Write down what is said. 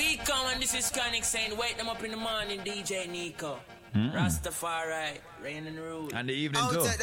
we come and this is Chronic saying, wake them up in the morning, DJ Nico. Rastafari, rain and rule. And the evening too.